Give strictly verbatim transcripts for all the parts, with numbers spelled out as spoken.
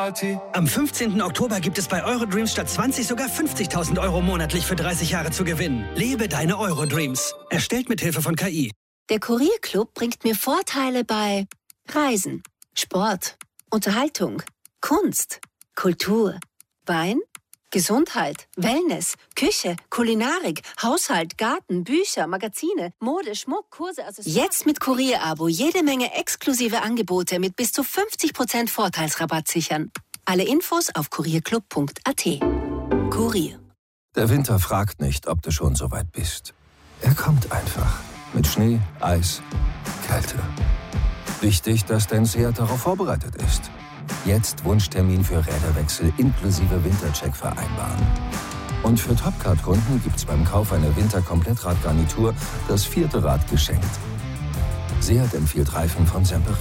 Am fünfzehnten Oktober gibt es bei Eurodreams statt zwanzig sogar fünfzigtausend Euro monatlich für dreißig Jahre zu gewinnen. Lebe deine Eurodreams. Erstellt mit Hilfe von K I. Der Kurierclub bringt mir Vorteile bei Reisen, Sport, Unterhaltung, Kunst, Kultur, Wein, Gesundheit, Wellness, Küche, Kulinarik, Haushalt, Garten, Bücher, Magazine, Mode, Schmuck, Kurse, Accessoires. Jetzt mit Kurierabo jede Menge exklusive Angebote mit bis zu fünfzig Prozent Vorteilsrabatt sichern. Alle Infos auf kurierclub punkt a t. Kurier. Der Winter fragt nicht, ob du schon so weit bist. Er kommt einfach. Mit Schnee, Eis, Kälte. Wichtig, dass dein Seat darauf vorbereitet ist. Jetzt Wunschtermin für Räderwechsel inklusive Wintercheck vereinbaren. Und für Topcard-Kunden gibt's beim Kauf einer Winter-Komplettradgarnitur das vierte Rad geschenkt. Seat empfiehlt Reifen von Semperit.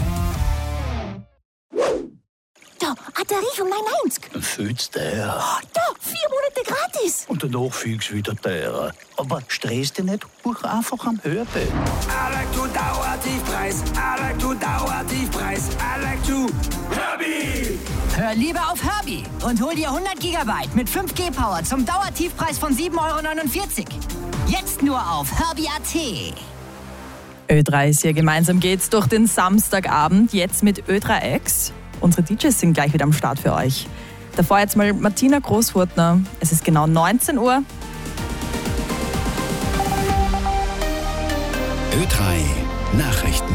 Da, ein Tarif von neun neunzig. Fühlst du der? Oh, da, vier Monate gratis. Und danach fühlst du wieder der. Aber stress dich nicht, buch einfach am Hörbild. I like to Dauertiefpreis. I like to Dauertiefpreis. I like to Herbie. Hör lieber auf Herbie und hol dir hundert Gigabyte mit fünf G Power zum Dauertiefpreis von sieben Euro neunundvierzig. Jetzt nur auf herbie punkt a t. Ö drei ist hier. Gemeinsam geht's durch den Samstagabend. Jetzt mit Ö drei X. Unsere D Js sind gleich wieder am Start für euch. Davor jetzt mal Martina Großfurtner. Es ist genau neunzehn Uhr. Ö drei Nachrichten.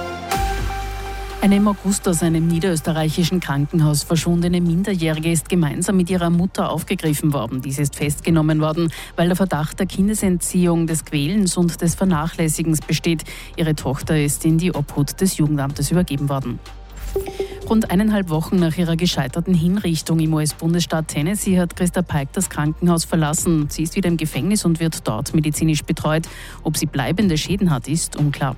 Eine im August aus einem niederösterreichischen Krankenhaus verschwundene Minderjährige ist gemeinsam mit ihrer Mutter aufgegriffen worden. Diese ist festgenommen worden, weil der Verdacht der Kindesentziehung, des Quälens und des Vernachlässigens besteht. Ihre Tochter ist in die Obhut des Jugendamtes übergeben worden. Rund eineinhalb Wochen nach ihrer gescheiterten Hinrichtung im U S-Bundesstaat Tennessee hat Christa Pike das Krankenhaus verlassen. Sie ist wieder im Gefängnis und wird dort medizinisch betreut. Ob sie bleibende Schäden hat, ist unklar.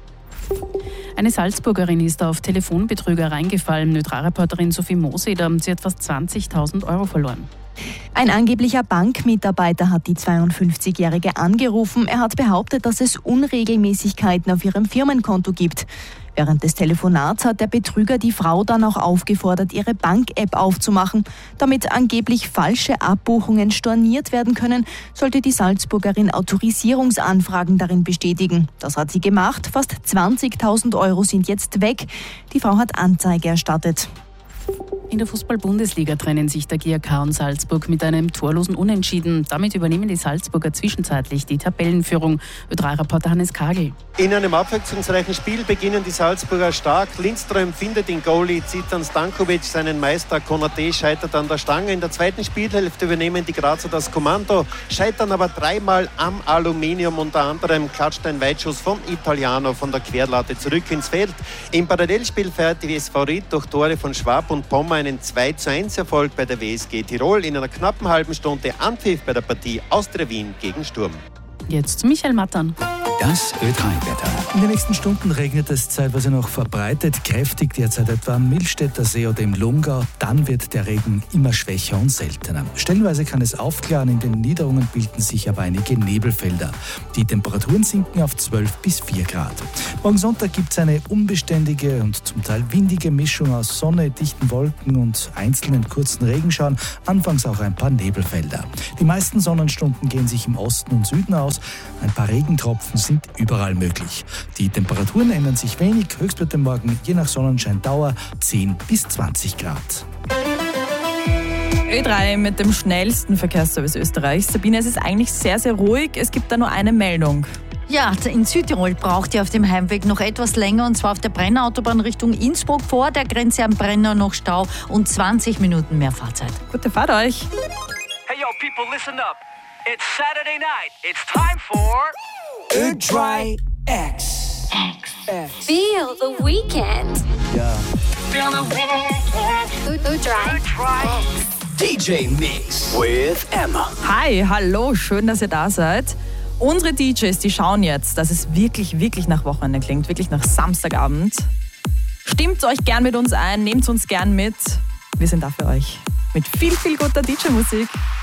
Eine Salzburgerin ist auf Telefonbetrüger reingefallen. Ö drei Reporterin Sophie Moseder, sie hat fast zwanzigtausend Euro verloren. Ein angeblicher Bankmitarbeiter hat die zweiundfünfzigjährige angerufen. Er hat behauptet, dass es Unregelmäßigkeiten auf ihrem Firmenkonto gibt. Während des Telefonats hat der Betrüger die Frau dann auch aufgefordert, ihre Bank-App aufzumachen. Damit angeblich falsche Abbuchungen storniert werden können, sollte die Salzburgerin Autorisierungsanfragen darin bestätigen. Das hat sie gemacht. Fast zwanzigtausend Euro sind jetzt weg. Die Frau hat Anzeige erstattet. In der Fußball-Bundesliga trennen sich der G A K und Salzburg mit einem torlosen Unentschieden. Damit übernehmen die Salzburger zwischenzeitlich die Tabellenführung. Ö drei Reporter Hannes Kagel. In einem abwechslungsreichen Spiel beginnen die Salzburger stark. Lindström findet den Goalie Zitan Stankovic, seinen Meister Konate scheitert an der Stange. In der zweiten Spielhälfte übernehmen die Grazer das Kommando, scheitern aber dreimal am Aluminium. Unter anderem klatscht ein Weitschuss von Italiano von der Querlatte zurück ins Feld. Im Parallelspiel feiert die W S V Ried durch Tore von Schwab und Pommer einen zwei zu eins Erfolg bei der W S G Tirol. In einer knappen halben Stunde Anpfiff bei der Partie Austria Wien gegen Sturm. Jetzt zu Michael Mattern. Das Ö drei Wetter. In den nächsten Stunden regnet es zeitweise noch verbreitet, kräftig derzeit etwa am Millstätter See oder im Lungau. Dann wird der Regen immer schwächer und seltener. Stellenweise kann es aufklaren, in den Niederungen bilden sich aber einige Nebelfelder. Die Temperaturen sinken auf zwölf bis vier Grad. Morgen Sonntag gibt es eine unbeständige und zum Teil windige Mischung aus Sonne, dichten Wolken und einzelnen kurzen Regenschauern, anfangs auch ein paar Nebelfelder. Die meisten Sonnenstunden gehen sich im Osten und Süden aus. Ein paar Regentropfen sind überall möglich. Die Temperaturen ändern sich wenig, höchst wird morgen je nach Sonnenscheindauer zehn bis zwanzig Grad. Ö drei mit dem schnellsten Verkehrsservice Österreichs. Sabine, es ist eigentlich sehr, sehr ruhig. Es gibt da nur eine Meldung. Ja, in Südtirol braucht ihr auf dem Heimweg noch etwas länger, und zwar auf der Brennerautobahn Richtung Innsbruck, vor der Grenze am Brenner noch Stau und zwanzig Minuten mehr Fahrzeit. Gute Fahrt euch. Hey yo people, listen up. It's Saturday night. It's time for Ö drei X. X. Feel the weekend. Ja. Feel the weekend. Ö drei D J Mix with Emma. Hi, hallo, schön, dass ihr da seid. Unsere D Js, die schauen jetzt, dass es wirklich, wirklich nach Wochenende klingt, wirklich nach Samstagabend. Stimmt euch gern mit uns ein, nehmt uns gern mit. Wir sind da für euch. Mit viel, viel guter D J-Musik.